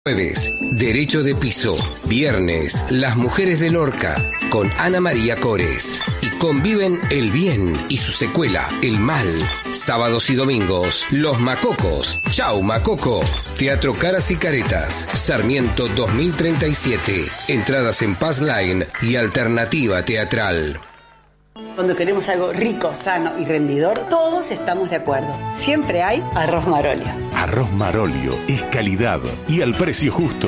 Jueves, Derecho de Piso. Viernes, Las Mujeres de Lorca, con Ana María Cores. Y conviven el bien y su secuela, el mal. Sábados y domingos, Los Macocos. Chau, Macoco. Teatro Caras y Caretas, Sarmiento 2037. Entradas en Paz Line y Alternativa Teatral. Cuando queremos algo rico, sano y rendidor, todos estamos de acuerdo. Siempre hay arroz Marolio. Arroz Marolio es calidad y al precio justo.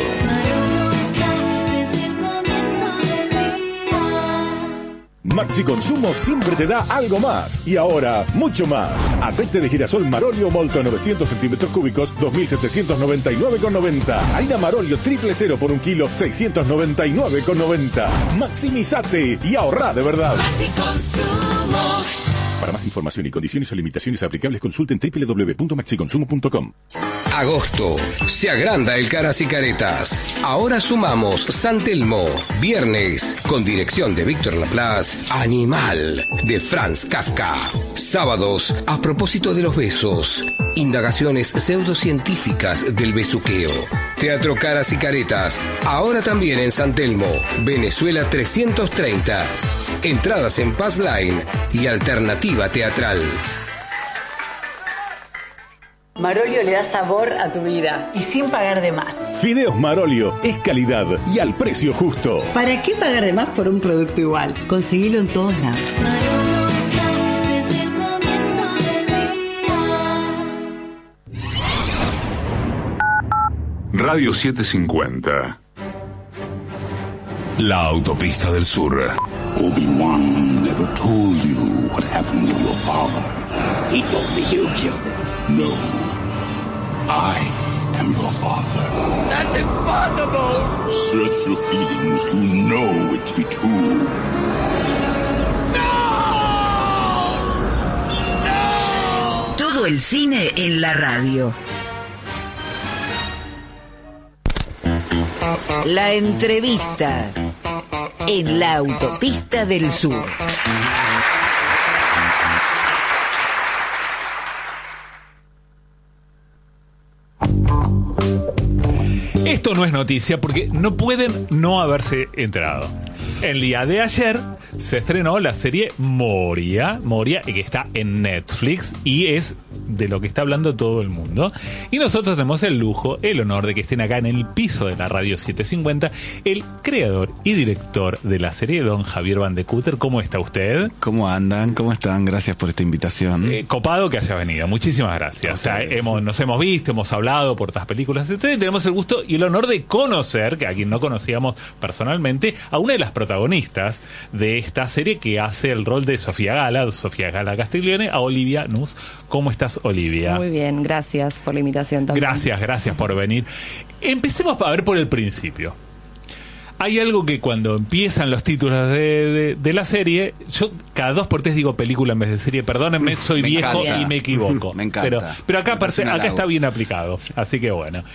Maxi Consumo siempre te da algo más. Y ahora, mucho más. Aceite de girasol Marolio Molto 900 centímetros cúbicos, 2.799,90. Harina Marolio 000 por 1 kilo, 699,90. Maximizate y ahorrá de verdad. Maxi Consumo. Para más información y condiciones o limitaciones aplicables, consulten www.maxiconsumo.com. Agosto. Se agranda el Caras y Caretas. Ahora sumamos San Telmo. Viernes, con dirección de Víctor Laplace, Animal, de Franz Kafka. Sábados, a propósito de los besos. Indagaciones pseudocientíficas del besuqueo. Teatro Caras y Caretas. Ahora también en San Telmo. Venezuela 330. Entradas en Paz Line y Alternativa Teatral. Marolio le da sabor a tu vida y sin pagar de más. Fideos Marolio es calidad y al precio justo. ¿Para qué pagar de más por un producto igual? Conseguilo en todos lados. Marolio está desde el comienzo del día. Radio 750. La autopista del sur. Obi-Wan never told you what happened to your father. He told me you killed him. No. I am your father. That's impossible! Search your feelings. You know it to be true. No! No! Todo el cine en la radio. La entrevista en la autopista del sur. Esto no es noticia porque no pueden no haberse enterado. El día de ayer se estrenó la serie Moria, que está en Netflix y es de lo que está hablando todo el mundo. Y nosotros tenemos el lujo, el honor de que estén acá en el piso de la Radio 750 el creador y director de la serie, don Javier Van de Cúter. ¿Cómo está usted? ¿Cómo andan? ¿Cómo están? Gracias por esta invitación. Copado que haya venido. Muchísimas gracias. O sea, nos hemos visto, hemos hablado por otras películas, etcétera, y tenemos el gusto y el honor de conocer, que a quien no conocíamos personalmente, a una de las protagonistas de esta serie que hace el rol de Sofía Gala Castiglione, a Olivia Nus. ¿Cómo estás, Olivia? Muy bien, gracias por la invitación también. Gracias por venir. Empecemos a ver por el principio. Hay algo que cuando empiezan los títulos de la serie, yo cada 2 por 3 digo película en vez de serie. Perdónenme, soy viejo y me equivoco. Me encanta. Pero acá está bien aplicado. Así que bueno.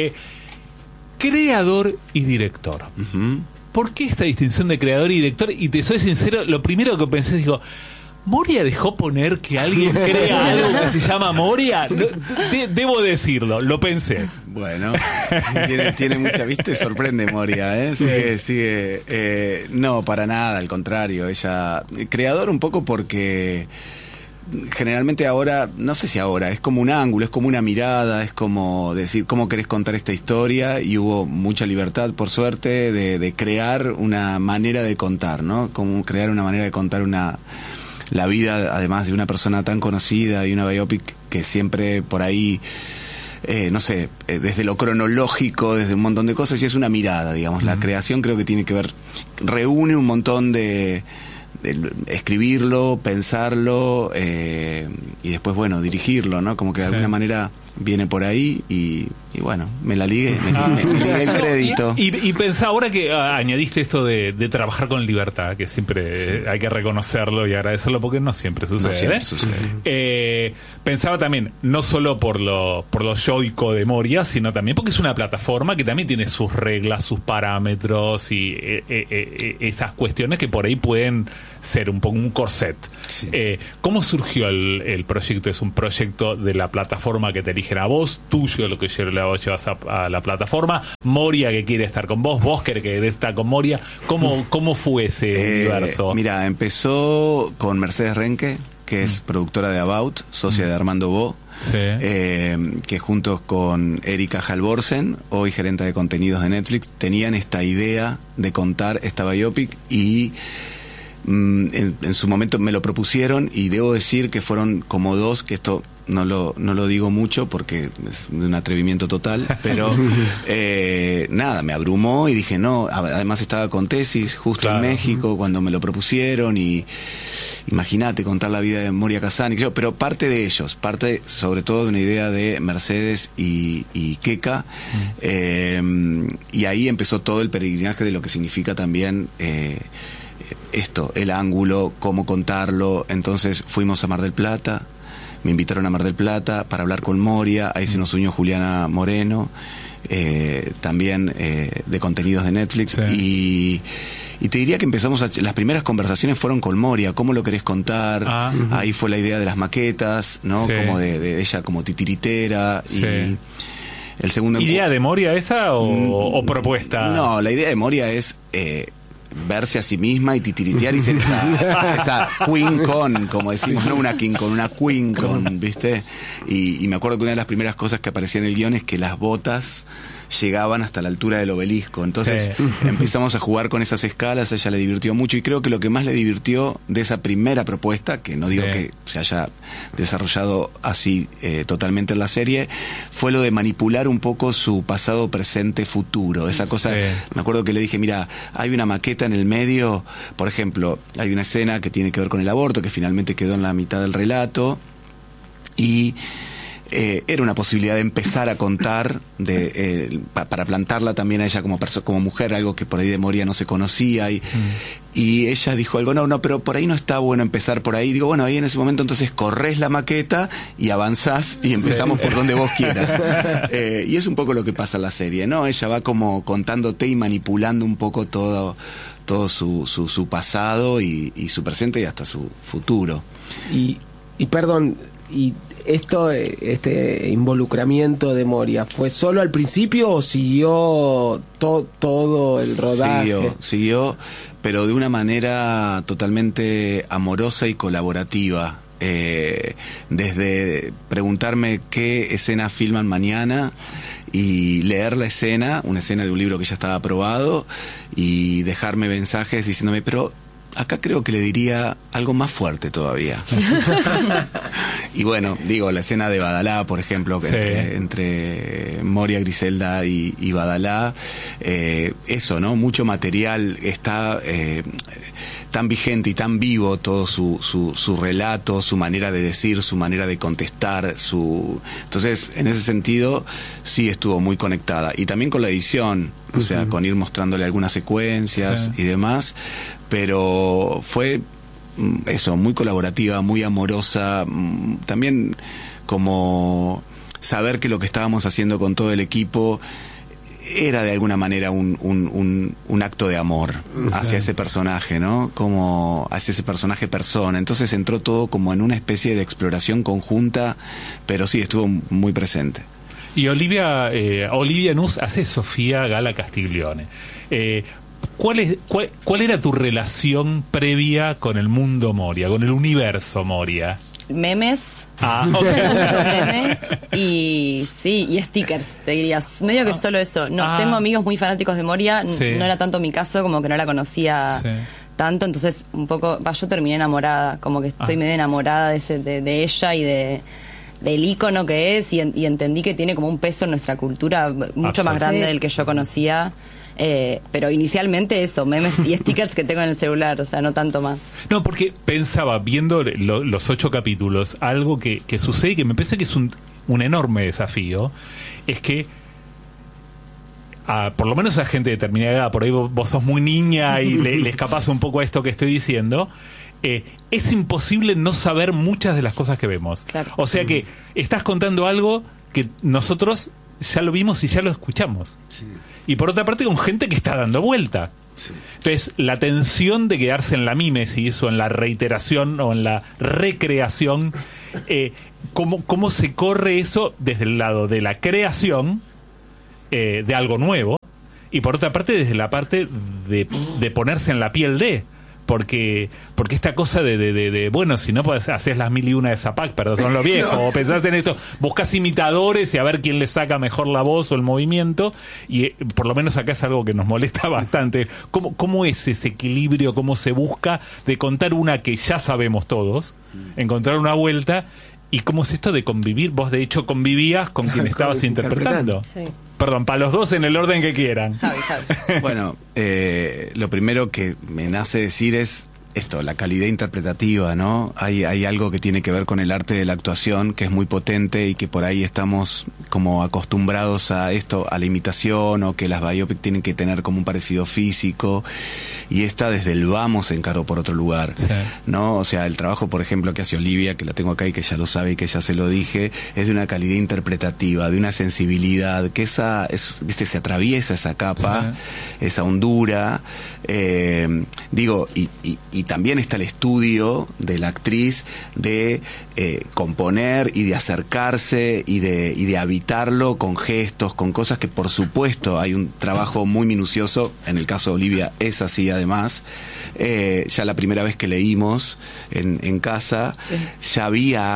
Creador y director. Uh-huh. ¿Por qué esta distinción de creador y director? Y te soy sincero, lo primero que pensé, digo, ¿Moria dejó poner que alguien crea algo que se llama Moria? No, debo decirlo, lo pensé. Bueno, tiene mucha vista y sorprende Moria, ¿eh? Sigue. No, para nada, al contrario. Ella, creador un poco porque generalmente ahora, no sé si ahora, es como un ángulo, es como una mirada, es como decir cómo querés contar esta historia, y hubo mucha libertad, por suerte, de crear una manera de contar, ¿no? Como crear una manera de contar la vida, además de una persona tan conocida y una biopic que siempre por ahí, no sé, desde lo cronológico, desde un montón de cosas, y es una mirada, digamos. La creación creo que tiene que ver, reúne un montón de escribirlo, pensarlo, y después, bueno, dirigirlo, ¿no? Como que de alguna manera viene por ahí y bueno, me la ligué, me ligué el crédito. Y pensá, ahora que añadiste esto de trabajar con libertad, que siempre hay que reconocerlo y agradecerlo porque no siempre sucede. No siempre sucede. Pensaba también, no solo por lo yoico de Moria, sino también porque es una plataforma que también tiene sus reglas, sus parámetros y esas cuestiones que por ahí pueden ser un poco un corset. Sí. ¿Cómo surgió el proyecto? ¿Es un proyecto de la plataforma que te eligen a vos, tuyo, lo que lleva vos llevas a la plataforma, Moria que quiere estar con vos que querés estar con Moria. ¿Cómo fue ese universo? Mira, empezó con Mercedes Renque, que es productora de About, socia de Armando Bo. Sí. Que juntos con Erika Halvorsen, hoy gerente de contenidos de Netflix, tenían esta idea de contar esta biopic y en su momento me lo propusieron y debo decir que fueron como dos, que esto no lo digo mucho porque es un atrevimiento total, pero nada, me abrumó y dije no. Además estaba con tesis justo en México cuando me lo propusieron y imagínate contar la vida de Moria Kazan, pero parte de ellos, parte sobre todo de una idea de Mercedes y Keka, y ahí empezó todo el peregrinaje de lo que significa también esto, el ángulo, cómo contarlo. Entonces fuimos a Mar del Plata, me invitaron a Mar del Plata para hablar con Moria, ahí se nos unió Juliana Moreno, también de contenidos de Netflix, y te diría que empezamos las primeras conversaciones fueron con Moria, ¿cómo lo querés contar? Ahí fue la idea de las maquetas, ¿no? Como de ella como titiritera, y el segundo... ¿Idea de Moria esa o propuesta? No, la idea de Moria es verse a sí misma y titiritear y ser esa queen con, como decimos, no una king con, una queen con, ¿viste? Y me acuerdo que una de las primeras cosas que aparecía en el guión es que las botas llegaban hasta la altura del obelisco. Entonces empezamos a jugar con esas escalas, a ella le divirtió mucho, y creo que lo que más le divirtió de esa primera propuesta, que no digo que se haya desarrollado así totalmente en la serie, fue lo de manipular un poco su pasado, presente, futuro. Esa cosa, me acuerdo que le dije, mira, hay una maqueta en el medio, por ejemplo, hay una escena que tiene que ver con el aborto, que finalmente quedó en la mitad del relato, y era una posibilidad de empezar a contar para plantarla también a ella como mujer, algo que por ahí de Moria no se conocía, y ella dijo algo, no, pero por ahí no está bueno empezar por ahí. Digo, bueno, ahí en ese momento entonces corres la maqueta y avanzás y empezamos por donde vos quieras. Y es un poco lo que pasa en la serie, ¿no? Ella va como contándote y manipulando un poco todo su pasado y su presente y hasta su futuro. Y perdón, y este involucramiento de Moria, ¿fue solo al principio o siguió todo el rodaje? Siguió, pero de una manera totalmente amorosa y colaborativa. Desde preguntarme qué escena filman mañana y leer la escena, una escena de un libro que ya estaba aprobado, y dejarme mensajes diciéndome, pero acá creo que le diría algo más fuerte todavía. Y bueno, digo, la escena de Badalá, por ejemplo, que entre Moria, Griselda y Badalá, eso, ¿no? Mucho material está tan vigente y tan vivo, todo su relato, su manera de decir, su manera de contestar, entonces, en ese sentido, sí estuvo muy conectada. Y también con la edición, o sea, con ir mostrándole algunas secuencias y demás, pero fue eso, muy colaborativa, muy amorosa, también como saber que lo que estábamos haciendo con todo el equipo era de alguna manera un acto de amor hacia ese personaje, ¿no? Como hacia ese personaje persona. Entonces entró todo como en una especie de exploración conjunta, pero sí, estuvo muy presente. Y Olivia Nuz hace Sofía Gala Castiglione. ¿Cuál era tu relación previa con el mundo Moria, con el universo Moria? Memes. Ok. Mucho meme y stickers, te dirías. Medio que solo eso. No, tengo amigos muy fanáticos de Moria. No era tanto mi caso, como que no la conocía tanto. Entonces, un poco, yo terminé enamorada. Como que estoy medio enamorada de ella y del ícono que es. Y entendí que tiene como un peso en nuestra cultura mucho más grande del que yo conocía. Pero inicialmente eso, memes y stickers que tengo en el celular, o sea, no tanto más. No, porque pensaba, viendo los 8 capítulos, algo que sucede y que me parece que es un enorme desafío, es que por lo menos a gente de determinada edad, por ahí vos sos muy niña y le escapás un poco a esto que estoy diciendo, es imposible no saber muchas de las cosas que vemos. Claro. O sea que estás contando algo que nosotros ya lo vimos y ya lo escuchamos. Sí. Y por otra parte con gente que está dando vuelta. Sí. Entonces la tensión de quedarse en la mímesis o en la reiteración o en la recreación, ¿cómo se corre eso desde el lado de la creación de algo nuevo, y por otra parte desde la parte de ponerse en la piel de... Porque esta cosa de bueno, si no pues, haces las 1001 de Zapac, perdón lo viejo, o pensás en esto, buscas imitadores y a ver quién le saca mejor la voz o el movimiento, y por lo menos acá es algo que nos molesta bastante. ¿Cómo es ese equilibrio? ¿Cómo se busca de contar una que ya sabemos todos, encontrar una vuelta? ¿Y cómo es esto de convivir? Vos de hecho convivías con quien estabas interpretando. Sí. Perdón, para los dos en el orden que quieran. Javi. Bueno, lo primero que me nace decir es esto, la calidad interpretativa, ¿no? Hay algo que tiene que ver con el arte de la actuación que es muy potente y que por ahí estamos como acostumbrados a esto, a la imitación, o que las biopic tienen que tener como un parecido físico, y esta desde el vamos se encaró por otro lugar, sí, ¿no? O sea, el trabajo, por ejemplo, que hace Olivia, que la tengo acá y que ya lo sabe y que ya se lo dije, es de una calidad interpretativa, de una sensibilidad, que viste, se atraviesa esa capa, sí, esa hondura, digo, y también está el estudio de la actriz de componer y de acercarse y de habitarlo con gestos, con cosas que por supuesto hay un trabajo muy minucioso. En el caso de Olivia es así además. Ya la primera vez que leímos en casa, sí, ya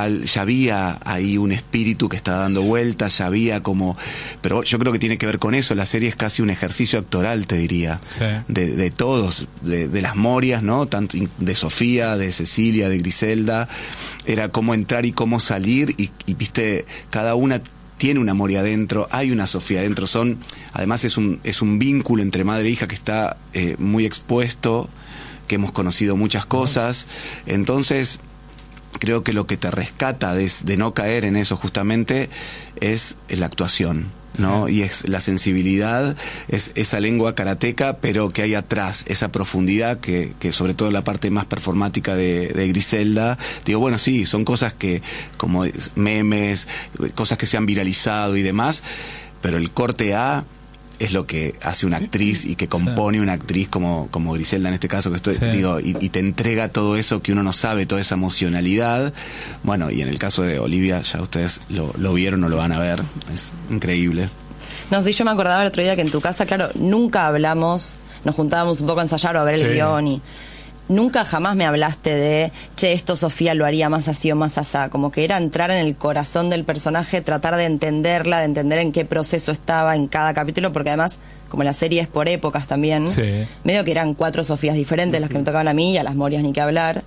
había ahí un espíritu que está dando vueltas, ya había como... Pero yo creo que tiene que ver con eso. La serie es casi un ejercicio actoral, te diría, sí, de todos, de las Morias, ¿no? Tanto de Sofía, de Cecilia, de Griselda. Era cómo entrar y cómo salir, y viste, cada una tiene una Moria adentro, hay una Sofía adentro. Además es un vínculo entre madre e hija que está muy expuesto, que hemos conocido muchas cosas. Entonces creo que lo que te rescata de no caer en eso justamente es la actuación, ¿no? Sí. Y es la sensibilidad, es esa lengua karateca, pero que hay atrás, esa profundidad que sobre todo la parte más performática de Griselda, digo, bueno, sí, son cosas que, como memes, cosas que se han viralizado y demás, pero el corte A es lo que hace una actriz y que compone una actriz como Griselda en este caso, que estoy, sí, digo, y te entrega todo eso que uno no sabe, toda esa emocionalidad. Bueno, y en el caso de Olivia, ya ustedes lo vieron o lo van a ver, es increíble. No, sí, yo me acordaba el otro día que en tu casa, claro, nunca hablamos, nos juntábamos un poco a ensayar o a ver, sí, el guión, y nunca jamás me hablaste de, che, esto Sofía lo haría más así o más asá. Como que era entrar en el corazón del personaje, tratar de entenderla, de entender en qué proceso estaba en cada capítulo, porque además, como la serie es por épocas también, sí, medio que eran 4 Sofías diferentes las que me tocaban a mí, y a las Morias ni que hablar.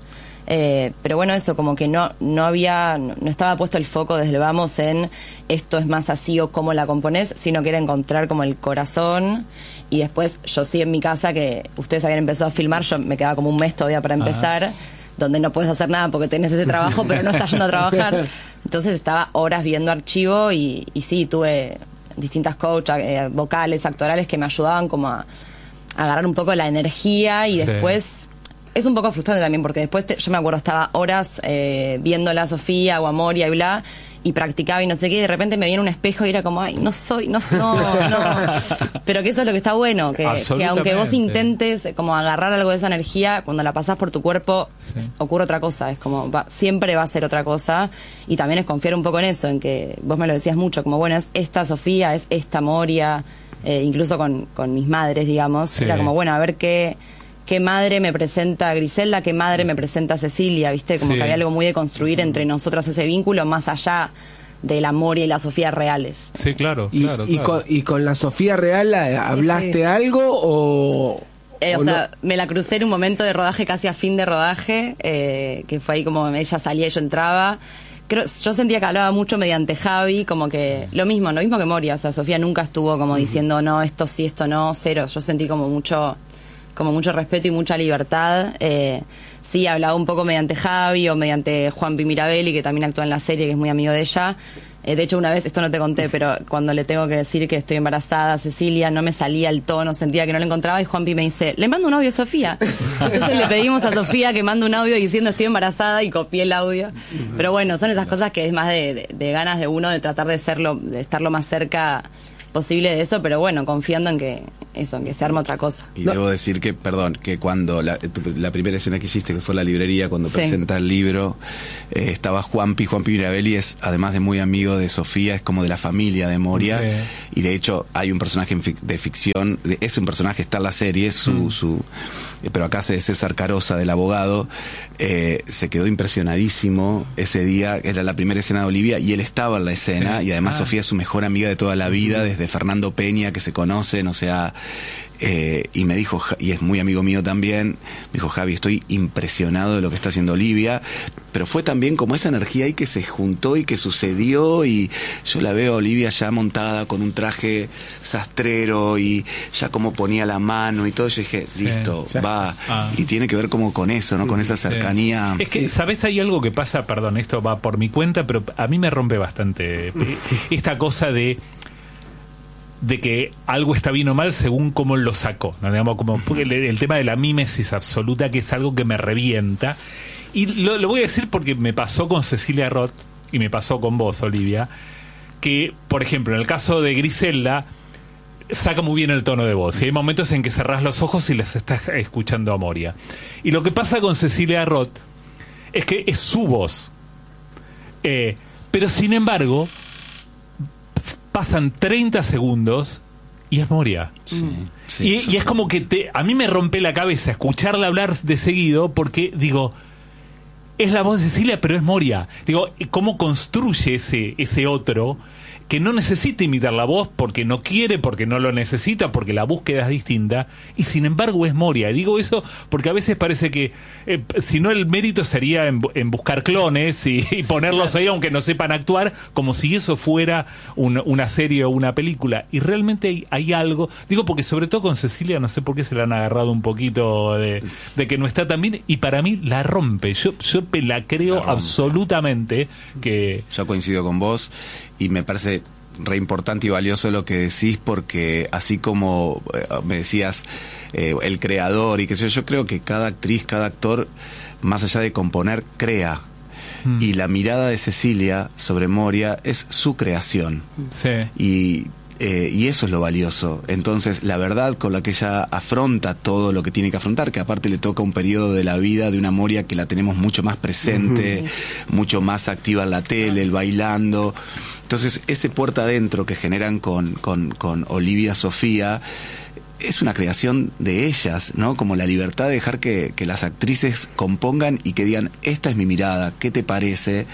Pero bueno, eso, como que no estaba puesto el foco desde el vamos en esto es más así o cómo la componés, sino que era encontrar como el corazón. Y después yo sí en mi casa, que ustedes habían empezado a filmar, yo me quedaba como un mes todavía para empezar, donde no puedes hacer nada porque tenés ese trabajo pero no estás yendo a trabajar, entonces estaba horas viendo archivo y sí, tuve distintas coaches, vocales, actorales, que me ayudaban como a agarrar un poco la energía, y sí, después es un poco frustrante también porque después yo me acuerdo, estaba horas viéndola a Sofía o a Moria y bla, y practicaba y no sé qué, y de repente me viene un espejo y era como, ay, no. Pero que eso es lo que está bueno, que aunque vos intentes como agarrar algo de esa energía, cuando la pasás por tu cuerpo, sí, ocurre otra cosa, es como, siempre va a ser otra cosa, y también es confiar un poco en eso, en que vos me lo decías mucho, como bueno, es esta Sofía, es esta Moria, incluso con mis madres, digamos, sí, era como, bueno, a ver qué madre me presenta Griselda, qué madre me presenta Cecilia, ¿viste? Como sí, que había algo muy de construir entre nosotras ese vínculo, más allá de la Moria y la Sofía reales. Sí, claro. Y con la Sofía real, ¿hablaste sí, algo o sea, no? Me la crucé en un momento de rodaje, casi a fin de rodaje, que fue ahí como ella salía y yo entraba. Yo sentía que hablaba mucho mediante Javi, como que sí, lo mismo que Moria, o sea, Sofía nunca estuvo como diciendo, no, esto sí, esto no, cero. Yo sentí como mucho respeto y mucha libertad. Sí, hablaba un poco mediante Javi o mediante Juanpi Mirabelli, que también actúa en la serie, que es muy amigo de ella. De hecho, una vez, esto no te conté, pero cuando le tengo que decir que estoy embarazada a Cecilia, no me salía el tono, sentía que no lo encontraba, y Juanpi me dice, le mando un audio a Sofía. Entonces le pedimos a Sofía que mande un audio diciendo estoy embarazada, y copié el audio. Pero bueno, son esas cosas que es más de ganas de uno, de tratar de estar lo más cerca posible de eso, pero bueno, confiando en que eso, en que se arma otra cosa. Y debo decir que, perdón, que cuando la primera escena que hiciste, que fue la librería, cuando presenta el libro, estaba Juanpi Mirabelli, es además de muy amigo de Sofía, es como de la familia de Moria, y de hecho hay un personaje de ficción, es un personaje, está en la serie, pero acá hace César Carosa, del abogado, se quedó impresionadísimo ese día, era la primera escena de Olivia, y él estaba en la escena, y además Sofía es su mejor amiga de toda la vida, desde Fernando Peña, que se conocen, o sea, y me dijo, y es muy amigo mío también, me dijo: Javi, estoy impresionado de lo que está haciendo Olivia, pero fue también como esa energía ahí que se juntó y que sucedió, y yo la veo a Olivia ya montada con un traje sastrero y ya como ponía la mano y todo, yo dije, listo, va, y tiene que ver como con eso, ¿no? Con esa cercanía. Es que, ¿sabes? Hay algo que pasa, perdón, esto va por mi cuenta, pero a mí me rompe bastante esta cosa de que algo está bien o mal según cómo lo sacó, ¿no? Digamos, como el tema de la mímesis absoluta, que es algo que me revienta. Y lo voy a decir porque me pasó con Cecilia Roth y me pasó con vos, Olivia, que, por ejemplo, en el caso de Griselda, saca muy bien el tono de voz, y hay momentos en que cerrás los ojos y les estás escuchando a Moria. Y lo que pasa con Cecilia Roth es que es su voz, pero sin embargo pasan 30 segundos y es Moria. Y es como que a mí me rompe la cabeza escucharla hablar de seguido, porque digo, es la voz de Cecilia, pero es Moria. Digo, ¿cómo construye ese otro que no necesita imitar la voz porque no quiere, porque no lo necesita, porque la búsqueda es distinta, y sin embargo es Moria? Y digo eso porque a veces parece que si no, el mérito sería en buscar clones y ponerlos ahí aunque no sepan actuar, como si eso fuera una serie o una película. Y realmente hay algo, digo, porque sobre todo con Cecilia, no sé por qué se la han agarrado un poquito de que no está tan bien, y para mí la rompe. Yo la creo absolutamente. Que yo coincido con vos y me parece re importante y valioso lo que decís, porque así como me decías el creador y qué sé yo creo que cada actriz, cada actor, más allá de componer, crea. Y la mirada de Cecilia sobre Moria es su creación. Y eso es lo valioso. Entonces, la verdad con la que ella afronta todo lo que tiene que afrontar, que aparte le toca un periodo de la vida de una Moria que la tenemos mucho más presente, mucho más activa en la tele, el bailando. Entonces, ese puerta adentro que generan con Olivia Sofía es una creación de ellas, ¿no? Como la libertad de dejar que las actrices compongan y que digan, esta es mi mirada, ¿qué te parece?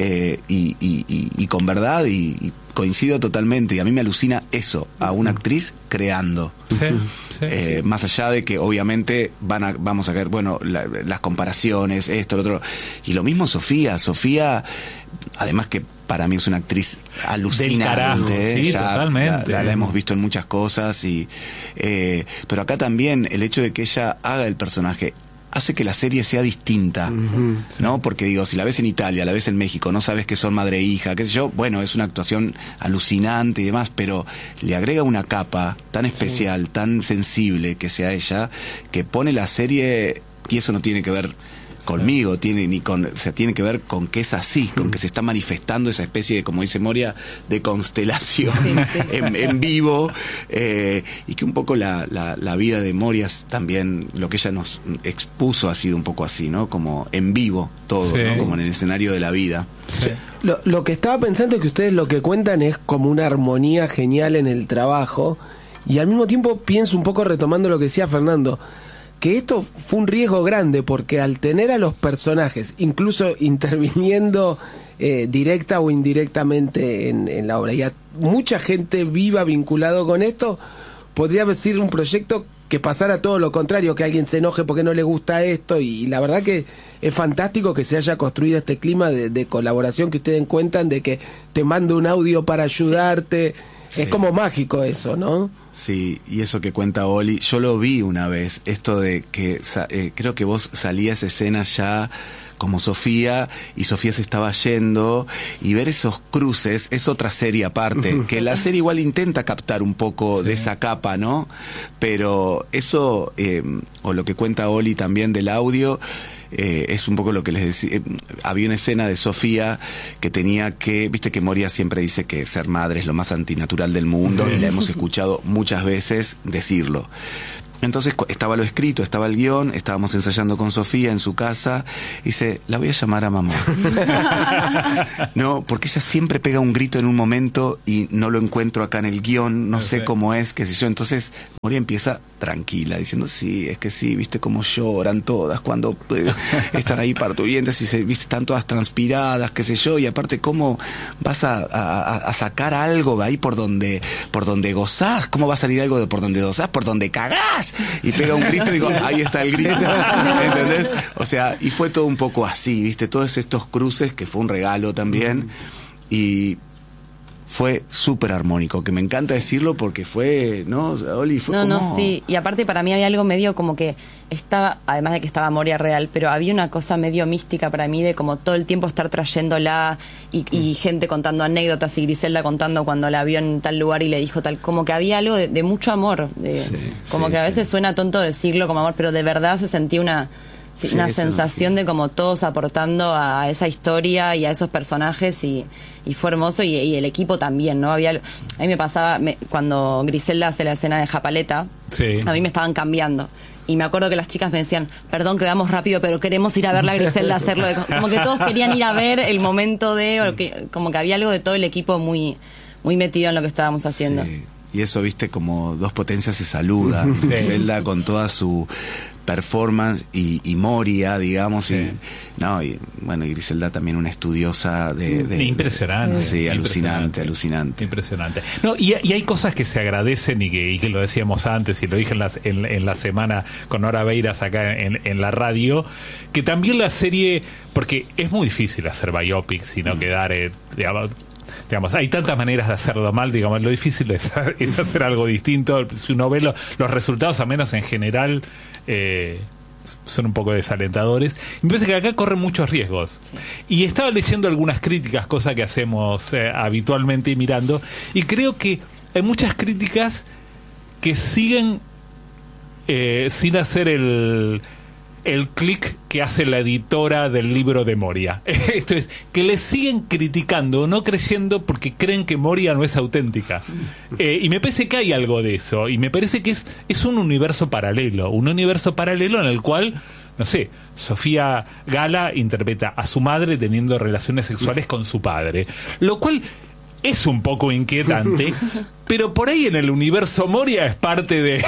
Y con verdad, y coincido totalmente, y a mí me alucina eso, a una actriz creando. Más allá de que obviamente vamos a ver, bueno, las comparaciones, esto, lo otro. Y lo mismo Sofía, además que para mí es una actriz alucinante. Del carajo, totalmente. La hemos visto en muchas cosas, pero acá también el hecho de que ella haga el personaje hace que la serie sea distinta, ¿no? Porque digo, si la ves en Italia, la ves en México, no sabes que son madre e hija, qué sé yo, bueno, es una actuación alucinante y demás, pero le agrega una capa tan especial, tan sensible que sea ella, que pone la serie, y eso no tiene que ver conmigo, tiene que ver con que es así, con que se está manifestando esa especie de, como dice Moria, de constelación en vivo, y que un poco la vida de Moria también, lo que ella nos expuso ha sido un poco así, ¿no? Como en vivo todo, ¿no? Como en el escenario de la vida. Lo que estaba pensando es que ustedes lo que cuentan es como una armonía genial en el trabajo, y al mismo tiempo pienso un poco, retomando lo que decía Fernando, que esto fue un riesgo grande, porque al tener a los personajes, incluso interviniendo directa o indirectamente en la obra, y a mucha gente viva vinculado con esto, podría ser un proyecto que pasara todo lo contrario, que alguien se enoje porque no le gusta esto, y la verdad que es fantástico que se haya construido este clima de colaboración que ustedes cuentan, de que te mando un audio para ayudarte. Es como mágico eso, ¿no? Sí, y eso que cuenta Oli, yo lo vi una vez, esto de que creo que vos salías escena ya como Sofía, y Sofía se estaba yendo, y ver esos cruces es otra serie aparte, que la serie igual intenta captar un poco de esa capa, ¿no? Pero eso, o lo que cuenta Oli también del audio, es un poco lo que les decía. Había una escena de Sofía que tenía que, viste que Moria siempre dice que ser madre es lo más antinatural del mundo, y la hemos escuchado muchas veces decirlo. Entonces estaba lo escrito, estaba el guión, estábamos ensayando con Sofía en su casa, y dice, la voy a llamar a mamá. No, porque ella siempre pega un grito en un momento y no lo encuentro acá en el guión, no sé cómo es, qué sé yo. Entonces Moria empieza tranquila, diciendo, sí, es que sí, viste cómo lloran todas cuando están ahí parturientas y viste, están todas transpiradas, qué sé yo, y aparte cómo vas a sacar algo ahí por donde gozás, cómo va a salir algo de por donde gozás, por donde cagás, y pega un grito y digo, ahí está el grito, ¿entendés? O sea, y fue todo un poco así, viste, todos estos cruces, que fue un regalo también, y fue súper armónico, que me encanta decirlo porque fue, ¿no? Oli, fue sí, y aparte para mí había algo medio como que estaba, además de que estaba Moria real, pero había una cosa medio mística para mí de como todo el tiempo estar trayéndola y gente contando anécdotas, y Griselda contando cuando la vio en tal lugar y le dijo tal, como que había algo de mucho amor, como que a veces suena tonto decirlo como amor, pero de verdad se sentía una sensación de como todos aportando a esa historia y a esos personajes, y fue hermoso, y el equipo también, ¿no? A mí me pasaba, cuando Griselda hace la escena de Japaleta, a mí me estaban cambiando. Y me acuerdo que las chicas me decían, perdón que vamos rápido, pero queremos ir a ver la Griselda hacerlo. Como que todos querían ir a ver el momento como que había algo de todo el equipo muy, muy metido en lo que estábamos haciendo. Sí. Y eso, viste, como dos potencias se saludan. Griselda con toda su performance y Moria, digamos, y bueno, y Griselda también una estudiosa de impresionante. Sí, alucinante. Impresionante. No, y hay cosas que se agradecen y que lo decíamos antes, y lo dije en la semana con Nora Beiras acá en la radio, que también la serie, porque es muy difícil hacer biopics y no quedar, digamos, hay tantas maneras de hacerlo mal, digamos, lo difícil es hacer algo distinto. Si uno ve los resultados, al menos en general, son un poco desalentadores. Me parece que acá corren muchos riesgos. Y estaba leyendo algunas críticas, cosa que hacemos habitualmente mirando, y creo que hay muchas críticas que siguen sin hacer el clic que hace la editora del libro de Moria. Esto es, que le siguen criticando, no creyendo, porque creen que Moria no es auténtica. Y me parece que hay algo de eso, y me parece que es un universo paralelo en el cual, no sé, Sofía Gala interpreta a su madre teniendo relaciones sexuales con su padre, lo cual es un poco inquietante, pero por ahí en el universo Moria es parte de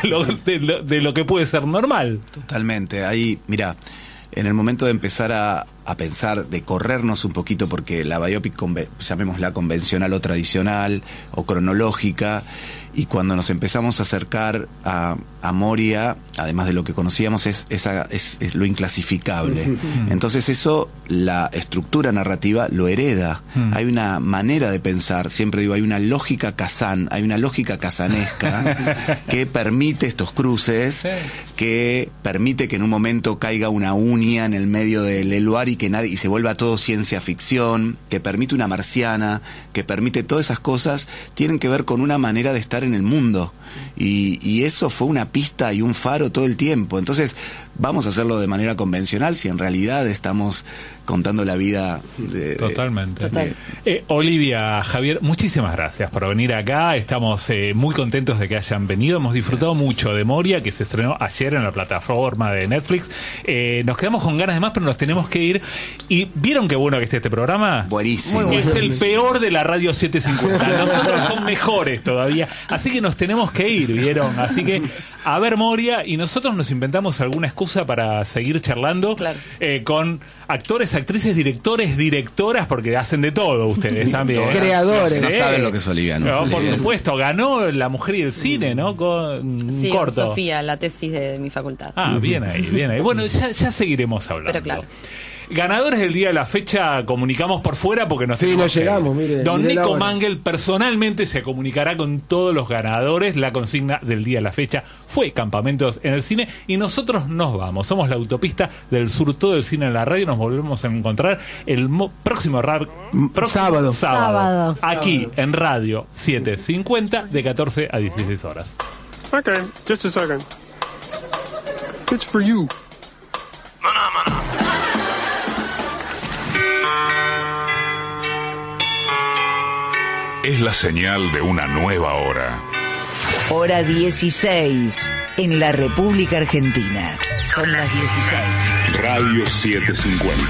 lo que puede ser normal. Totalmente. Ahí, mira, en el momento de empezar a pensar, de corrernos un poquito, porque la biopic, llamémosla convencional o tradicional o cronológica, y cuando nos empezamos a acercar a Moria, además de lo que conocíamos, es lo inclasificable. Entonces eso, la estructura narrativa lo hereda. Hay una manera de pensar, siempre digo, hay una lógica Kazan, hay una lógica kazanesca que permite estos cruces, que permite que en un momento caiga una uña en el medio del eluar y se vuelva todo ciencia ficción, que permite una marciana, que permite todas esas cosas, tienen que ver con una manera de estar en el mundo, y eso fue una pista y un faro todo el tiempo. Entonces vamos a hacerlo de manera convencional si en realidad estamos contando la vida totalmente. Olivia, Javier, muchísimas gracias por venir acá. Estamos muy contentos de que hayan venido. Hemos disfrutado mucho de Moria, que se estrenó ayer en la plataforma de Netflix. Nos quedamos con ganas de más, pero nos tenemos que ir. ¿Y vieron qué bueno que esté este programa? Buenísimo. Es el peor de la radio 750. Nosotros son mejores todavía. Así que nos tenemos que ir, ¿vieron? Así que a ver Moria, y nosotros nos inventamos alguna excusa para seguir charlando con actores, actrices, directores, directoras, porque hacen de todo ustedes también. Creadores. No saben lo que es Olivia, ¿no? Por supuesto, ganó La Mujer y el Cine, ¿no? Con corto. Sofía, la tesis de mi facultad. Bien ahí. Bueno, ya seguiremos hablando. Pero claro. Ganadores del día de la fecha, comunicamos por fuera porque no llegamos. Mire, Don Nico Mangel personalmente se comunicará con todos los ganadores. La consigna del día de la fecha fue Campamentos en el Cine, y nosotros nos vamos. Somos la Autopista del Sur, todo el cine en la radio. Nos volvemos a encontrar el próximo sábado aquí en Radio 750 de 14 a 16 horas. Okay, just a second. It's for you. Maná. es la señal de una nueva hora. Hora 16 en la República Argentina. Son las 16. Radio 750.